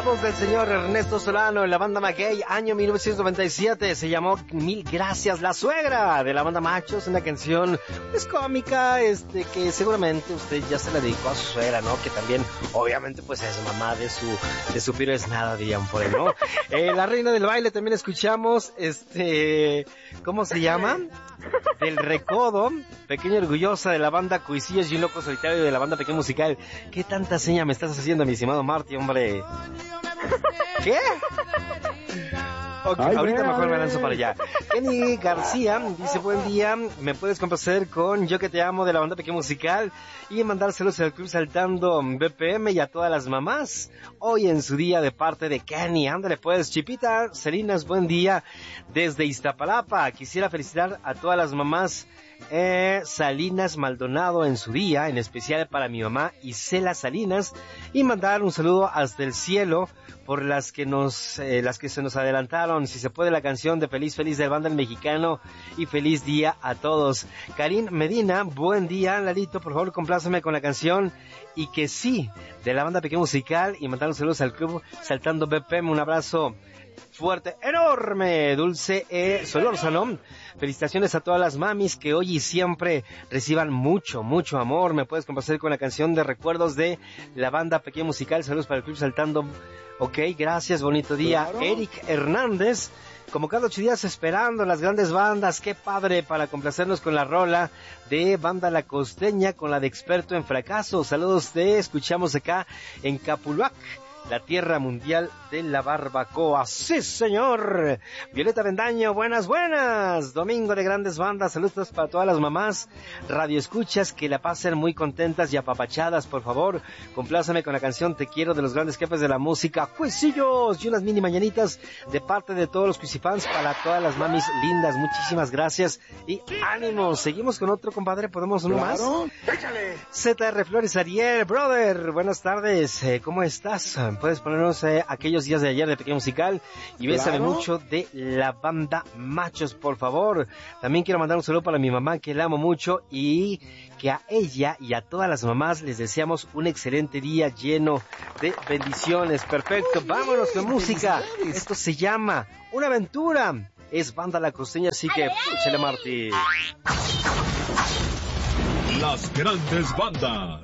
La voz del señor Ernesto Solano en la banda Maguey, año 1997, se llamó Mil Gracias la Suegra, de la banda Machos, una canción pues cómica, que seguramente usted ya se la dedicó a su suegra, ¿no? Que también, obviamente, pues es mamá de su piro es nada, dirían por ahí, ¿no? La Reina del Baile también escuchamos, ¿cómo se llama? Del Recodo, Pequeña Orgullosa, de la banda Cuisillos y un Loco Solitario, de la banda Pequeño Musical. ¿Qué tanta seña me estás haciendo, mi estimado Marty, hombre? ¿Qué? Okay, ahorita mejor me lanzo para allá. Kenny García dice: buen día, me puedes complacer con Yo que te amo, de la banda Pequeño Musical, y mandárselos al Club Saltando BPM y a todas las mamás hoy en su día, de parte de Kenny. Ándale pues, Chipita Celinas, buen día desde Iztapalapa. Quisiera felicitar a todas las mamás Salinas Maldonado en su día, en especial para mi mamá Isela Salinas, y mandar un saludo hasta el cielo por las que se nos adelantaron. Si se puede, la canción de Feliz Feliz del Banda El Mexicano, y feliz día a todos. Karim Medina, buen día, Lalito, por favor compláceme con la canción Y que sí, de la banda Pequeño Musical, y mandar un saludo al Club Saltando BPM. Un abrazo fuerte, enorme, Dulce Solórzano. Felicitaciones a todas las mamis que hoy y siempre reciban mucho, mucho amor. Me puedes complacer con la canción de Recuerdos de la banda Pequeño Musical. Saludos para el Club Saltando. Ok, gracias, bonito día. Claro. Eric Hernández, como cada 8 días esperando las grandes bandas. Qué padre, para complacernos con la rola de Banda La Costeña, con la de Experto en Fracaso. Saludos, escuchamos acá en Capuluac, la tierra mundial de la barbacoa. ¡Sí, señor! Violeta Bendaño, buenas, buenas. Domingo de grandes bandas. Saludos para todas las mamás radioescuchas, que la pasen muy contentas y apapachadas. Por favor, complázame con la canción Te Quiero, de los grandes jefes de la música, Cuisillos, y unas mini mañanitas de parte de todos los cuisifans para todas las mamis lindas. Muchísimas gracias y ánimo. Seguimos con otro, compadre. ¿Podemos uno más? Échale. ZR Flores Ariel, brother, buenas tardes. ¿Cómo estás? Puedes ponernos aquellos días de ayer de Pequeño Musical, y bésame mucho, de la banda Machos, por favor. También quiero mandar un saludo para mi mamá, que la amo mucho, y que a ella y a todas las mamás les deseamos un excelente día lleno de bendiciones. Perfecto, vámonos con música. Esto se llama Una Aventura. Es Banda La Costeña, así que échale, Marty. Las grandes bandas.